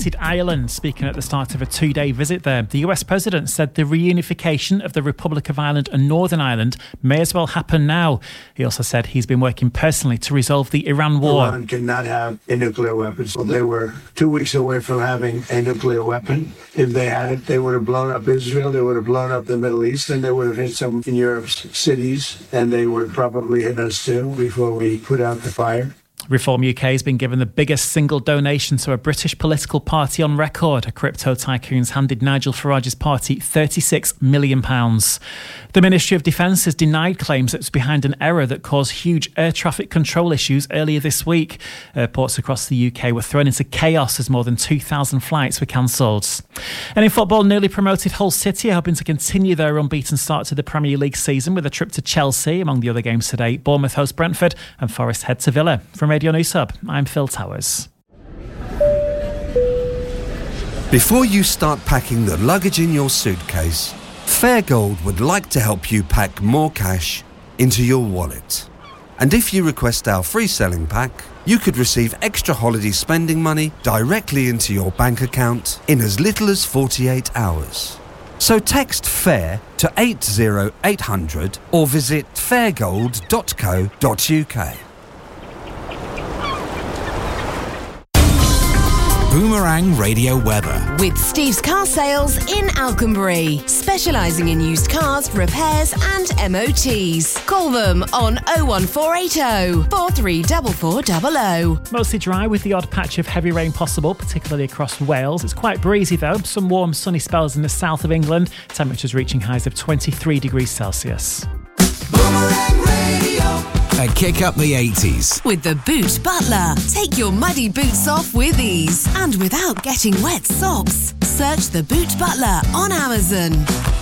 visited Ireland. Speaking at the start of a 2-day visit there, the US President said the reunification of the Republic of Ireland and Northern Ireland may as well happen now. He also said he's been working personally to resolve the Iran war. Iran cannot have a nuclear weapon. So they were 2 weeks away from having a nuclear weapon. If they had it, they would have blown up Israel, they would have blown up the Middle East, and they would have hit some in Europe's cities, and they would probably hit us too before we put out the fire. Reform UK has been given the biggest single donation to a British political party on record. A crypto tycoons handed Nigel Farage's party £36 million. The Ministry of Defence has denied claims it was behind an error that caused huge air traffic control issues earlier this week. Airports across the UK were thrown into chaos as more than 2,000 flights were cancelled. And in football, newly promoted Hull City are hoping to continue their unbeaten start to the Premier League season with a trip to Chelsea. Among the other games today, Bournemouth host Brentford and Forest head to Villa. From Radio News Hub, I'm Phil Towers. Before you start packing the luggage in your suitcase, Fairgold would like to help you pack more cash into your wallet. And if you request our free selling pack, you could receive extra holiday spending money directly into your bank account in as little as 48 hours. So text FAIR to 80800 or visit fairgold.co.uk. Boomerang Radio weather. With Steve's Car Sales in Alconbury, specialising in used cars, repairs and MOTs. Call them on 01480 434400. Mostly dry with the odd patch of heavy rain possible, particularly across Wales. It's quite breezy though. Some warm sunny spells in the south of England. Temperatures reaching highs of 23 degrees Celsius. Boomerang Radio. A kick up the 80s. With the Boot Butler. Take your muddy boots off with ease and without getting wet socks. Search the Boot Butler on Amazon.